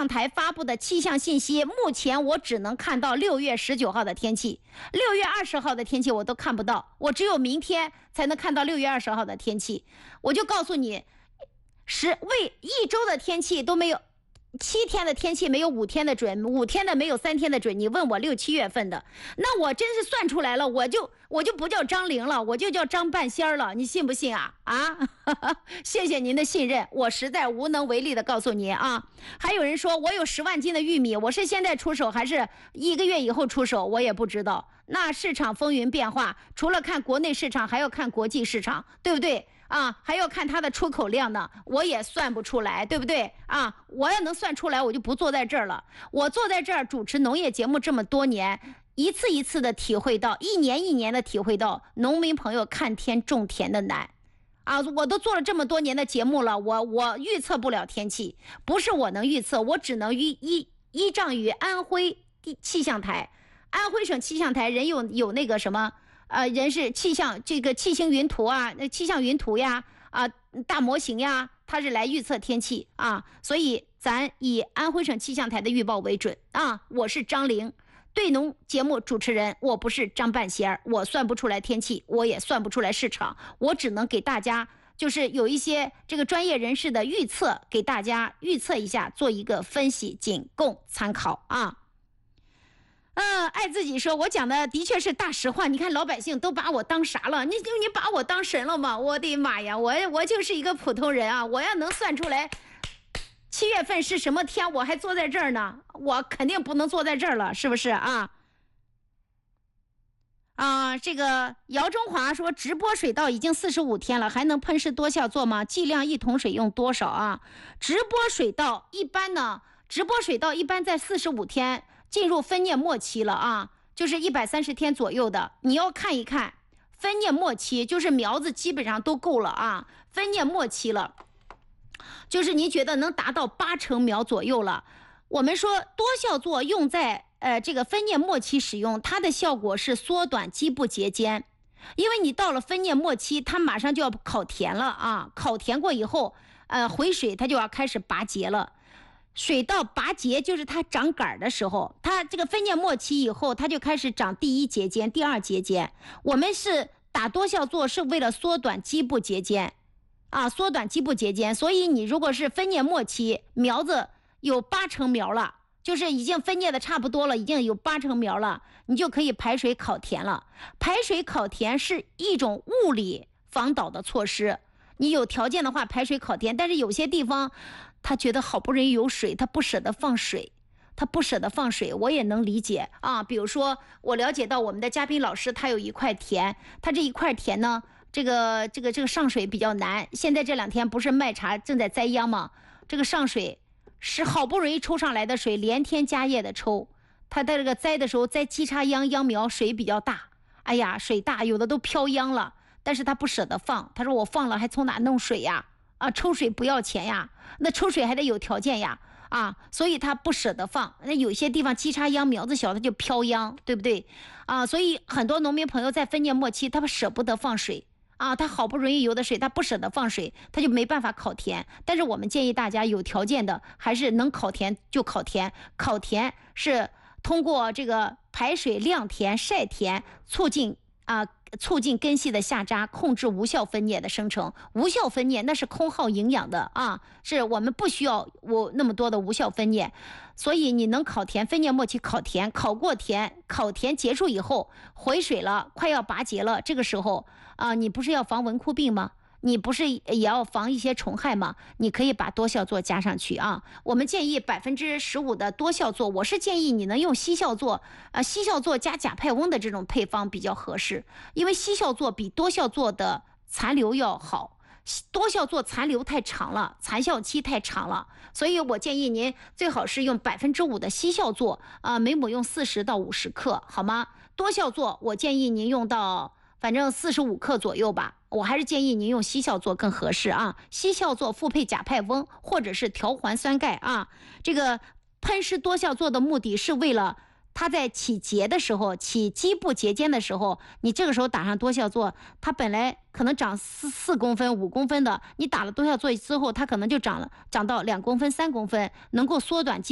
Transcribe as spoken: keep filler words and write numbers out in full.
象台发布的气象信息，目前我只能看到六月十九号的天气，六月二十号的天气我都看不到，我只有明天才能看到六月二十号的天气。我就告诉你，十为一周的天气都没有，七天的天气没有五天的准，五天的没有三天的准。你问我六七月份的，那我真是算出来了，我就我就不叫张玲了，我就叫张半仙了，你信不信啊？啊，谢谢您的信任，我实在无能为力的告诉您啊。还有人说我有十万斤的玉米，我是现在出手还是一个月以后出手，我也不知道。那市场风云变化，除了看国内市场，还要看国际市场，对不对？啊，还要看它的出口量呢，我也算不出来，对不对啊？我要能算出来，我就不坐在这儿了。我坐在这儿主持农业节目这么多年，一次一次的体会到，一年一年的体会到农民朋友看天种田的难啊！我都做了这么多年的节目了，我我预测不了天气，不是我能预测，我只能依依依仗于安徽气象台，安徽省气象台人有有那个什么。呃，人是气象这个气象云图啊，那气象云图呀，啊，大模型呀，它是来预测天气啊，所以咱以安徽省气象台的预报为准啊。我是张玲，对农节目主持人，我不是张半仙儿，我算不出来天气，我也算不出来市场，我只能给大家就是有一些这个专业人士的预测，给大家预测一下，做一个分析，仅供参考啊。嗯，爱自己说，我讲的的确是大实话。你看老百姓都把我当啥了？你你把我当神了吗？我的妈呀，我我就是一个普通人啊！我要能算出来七月份是什么天，我还坐在这儿呢，我肯定不能坐在这儿了，是不是啊？啊，这个姚中华说，直播水稻已经四十五天了，还能喷施多效做吗？剂量一桶水用多少啊？直播水稻一般呢，直播水稻一般在四十五天。进入分蘖末期了啊，就是一百三十天左右的，你要看一看分蘖末期，就是苗子基本上都够了啊，分蘖末期了，就是你觉得能达到八成苗左右了。我们说多效唑用在呃这个分蘖末期使用，它的效果是缩短基部节间，因为你到了分蘖末期，它马上就要烤田了啊，烤田过以后，呃回水它就要开始拔节了。水稻拔节就是它长杆的时候，它这个分蘖末期以后，它就开始长第一节间、第二节间。我们是打多效唑是为了缩短基部节间，啊，缩短基部节间。所以你如果是分蘖末期，苗子有八成苗了，就是已经分蘖的差不多了，已经有八成苗了，你就可以排水烤田了。排水烤田是一种物理防倒的措施，你有条件的话排水烤田，但是有些地方他觉得好不容易有水，他不舍得放水，他不舍得放水，我也能理解啊。比如说，我了解到我们的嘉宾老师，他有一块田，他这一块田呢，这个这个这个上水比较难。现在这两天不是麦茬正在栽秧吗？这个上水是好不容易抽上来的水，连天加夜的抽。他在这个栽的时候栽基叉秧，秧苗水比较大，哎呀，水大，有的都飘秧了，但是他不舍得放，他说我放了还从哪弄水呀？啊，抽水不要钱呀，那抽水还得有条件呀，啊，所以他不舍得放。那有些地方基叉秧苗子小，它就飘秧，对不对？啊，所以很多农民朋友在分蘖末期，他舍不得放水啊，他好不容易有的水，他不舍得放水，他就没办法烤田。但是我们建议大家有条件的，还是能烤田就烤田，烤田是通过这个排水、晾田、晒田，促进啊。促进根系的下扎，控制无效分蘖的生成。无效分蘖那是空耗营养的啊，是我们不需要我那么多的无效分蘖。所以你能烤田，分蘖末期烤田，烤过田，烤田结束以后回水了，快要拔节了，这个时候啊，你不是要防蚊枯病吗？你不是也要防一些虫害吗？你可以把多效唑加上去啊。我们建议百分之十五的多效唑，我是建议你能用稀效唑，呃，稀效唑加甲派翁的这种配方比较合适，因为稀效唑比多效唑的残留要好。多效唑残留太长了，残效期太长了，所以我建议您最好是用百分之五的稀效唑，啊、呃，每亩用四十到五十克，好吗？多效唑我建议您用到反正四十五克左右吧。我还是建议您用稀效唑更合适啊，稀效唑复配甲派翁或者是调环酸钙啊。这个喷施多效唑的目的是为了它在起节的时候，起基部节间的时候，你这个时候打上多效唑，它本来可能长四四公分、五公分的，你打了多效唑之后，它可能就长了长到两公分、三公分，能够缩短基